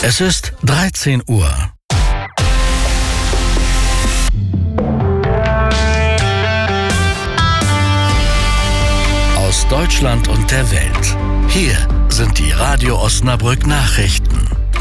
Es ist 13 Uhr. Aus Deutschland und der Welt. Hier sind die Radio Osnabrück Nachrichten.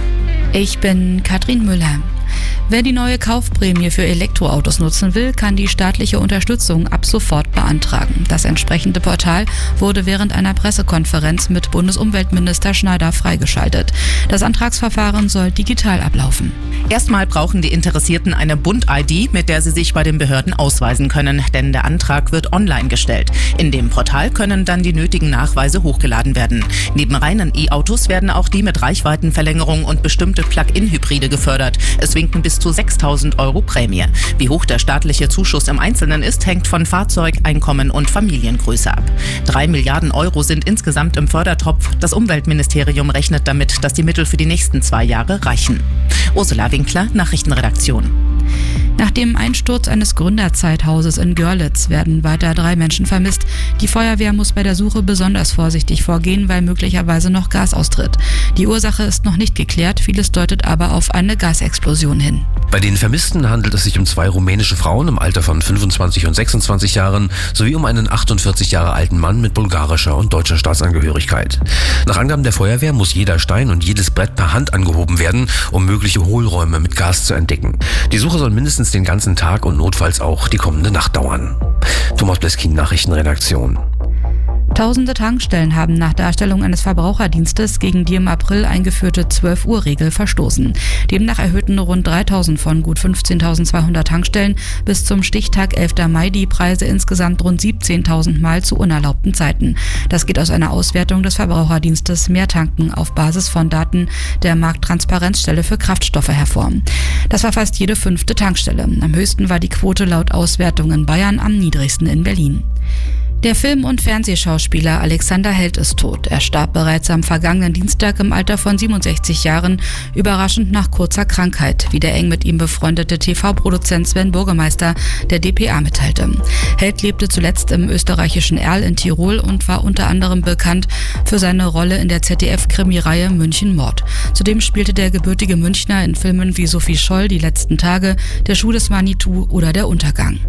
Ich bin Katrin Müller. Wer die neue Kaufprämie für Elektroautos nutzen will, kann die staatliche Unterstützung ab sofort beantragen. Das entsprechende Portal wurde während einer Pressekonferenz mit Bundesumweltminister Schneider freigeschaltet. Das Antragsverfahren soll digital ablaufen. Erstmal brauchen die Interessierten eine Bund-ID, mit der sie sich bei den Behörden ausweisen können, denn der Antrag wird online gestellt. In dem Portal können dann die nötigen Nachweise hochgeladen werden. Neben reinen E-Autos werden auch die mit Reichweitenverlängerung und bestimmte Plug-in-Hybride gefördert. Es winken bis zu 6.000 € Prämie. Wie hoch der staatliche Zuschuss im Einzelnen ist, hängt von Fahrzeug, Einkommen und Familiengröße ab. 3 Milliarden € sind insgesamt im Fördertopf. Das Umweltministerium rechnet damit, dass die Mittel für die nächsten 2 Jahre reichen. Ursula Winkler, Nachrichtenredaktion. Nach dem Einsturz eines Gründerzeithauses in Görlitz werden weiter 3 Menschen vermisst. Die Feuerwehr muss bei der Suche besonders vorsichtig vorgehen, weil möglicherweise noch Gas austritt. Die Ursache ist noch nicht geklärt, vieles deutet aber auf eine Gasexplosion hin. Bei den Vermissten handelt es sich um 2 rumänische Frauen im Alter von 25 und 26 Jahren sowie um einen 48 Jahre alten Mann mit bulgarischer und deutscher Staatsangehörigkeit. Nach Angaben der Feuerwehr muss jeder Stein und jedes Brett per Hand angehoben werden, um mögliche Hohlräume mit Gas zu entdecken. Die Suche soll mindestens den ganzen Tag und notfalls auch die kommende Nacht dauern. Thomas Bleskin, Nachrichtenredaktion. Tausende Tankstellen haben nach Darstellung eines Verbraucherdienstes gegen die im April eingeführte 12-Uhr-Regel verstoßen. Demnach erhöhten rund 3.000 von gut 15.200 Tankstellen bis zum Stichtag 11. Mai die Preise insgesamt rund 17.000 Mal zu unerlaubten Zeiten. Das geht aus einer Auswertung des Verbraucherdienstes Mehrtanken auf Basis von Daten der Markttransparenzstelle für Kraftstoffe hervor. Das war fast jede 5. Tankstelle. Am höchsten war die Quote laut Auswertung in Bayern, am niedrigsten in Berlin. Der Film- und Fernsehschauspieler Alexander Held ist tot. Er starb bereits am vergangenen Dienstag im Alter von 67 Jahren, überraschend nach kurzer Krankheit, wie der eng mit ihm befreundete TV-Produzent Sven Burgemeister der dpa mitteilte. Held lebte zuletzt im österreichischen Erl in Tirol und war unter anderem bekannt für seine Rolle in der ZDF-Krimireihe München Mord. Zudem spielte der gebürtige Münchner in Filmen wie Sophie Scholl, Die letzten Tage, Der Schuh des Manitou oder Der Untergang.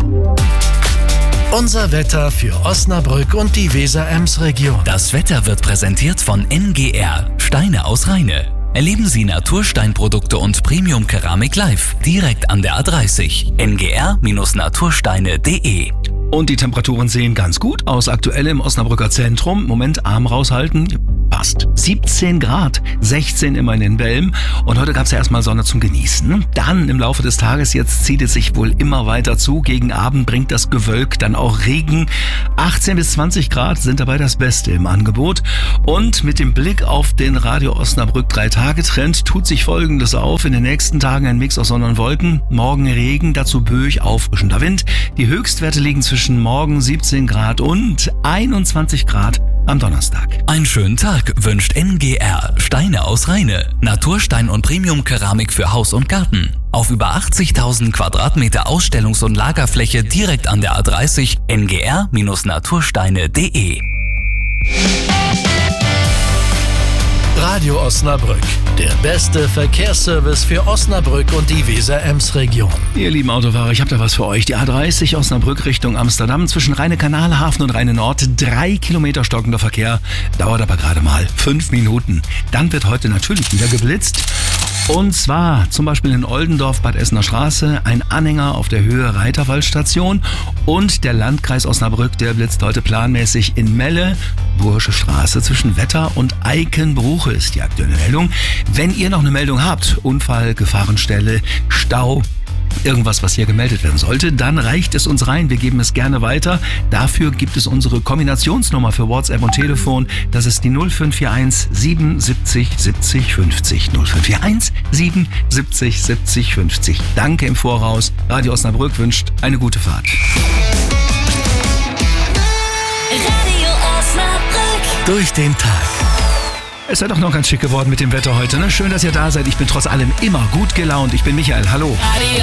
Unser Wetter für Osnabrück und die Weser-Ems-Region. Das Wetter wird präsentiert von NGR, Steine aus Rheine. Erleben Sie Natursteinprodukte und Premium-Keramik live, direkt an der A30. ngr-natursteine.de. Und die Temperaturen sehen ganz gut aus. Aktuell im Osnabrücker Zentrum. Moment, Arm raushalten. Passt. 17 Grad, 16 immerhin in Belm. Und heute gab es ja erstmal Sonne zum Genießen. Dann im Laufe des Tages, jetzt zieht es sich wohl immer weiter zu. Gegen Abend bringt das Gewölk dann auch Regen. 18 bis 20 Grad sind dabei das Beste im Angebot. Und mit dem Blick auf den Radio Osnabrück 3-Tage-Trend tut sich Folgendes auf. In den nächsten Tagen ein Mix aus Sonne und Wolken. Morgen Regen, dazu böig auffrischender Wind. Die Höchstwerte liegen zwischen morgen 17 Grad und 21 Grad am Donnerstag. Einen schönen Tag wünscht NGR, Steine aus Rheine. Naturstein und Premium-Keramik für Haus und Garten. Auf über 80.000 Quadratmeter Ausstellungs- und Lagerfläche direkt an der A30. ngr-natursteine.de. Radio Osnabrück, der beste Verkehrsservice für Osnabrück und die Weser-Ems-Region. Ihr lieben Autofahrer, ich habe da was für euch. Die A30 Osnabrück Richtung Amsterdam zwischen Rheine-Kanal, Hafen und Rheine-Nord. 3 Kilometer stockender Verkehr, dauert aber gerade mal 5 Minuten. Dann wird heute natürlich wieder geblitzt. Und zwar zum Beispiel in Oldendorf, Bad Essener Straße, ein Anhänger auf der Höhe Reiterwaldstation und der Landkreis Osnabrück, der blitzt heute planmäßig in Melle, Bursche Straße zwischen Wetter und Eikenbruche ist die aktuelle Meldung. Wenn ihr noch eine Meldung habt, Unfall, Gefahrenstelle, Stau, irgendwas, was hier gemeldet werden sollte, dann reicht es uns rein. Wir geben es gerne weiter. Dafür gibt es unsere Kombinationsnummer für WhatsApp und Telefon. Das ist die 0541 77 70 50. 0541 77 70 50. Danke im Voraus. Radio Osnabrück wünscht eine gute Fahrt. Radio Osnabrück. Durch den Tag. Es ist doch noch ganz schick geworden mit dem Wetter heute. Ne? Schön, dass ihr da seid. Ich bin trotz allem immer gut gelaunt. Ich bin Michael. Hallo.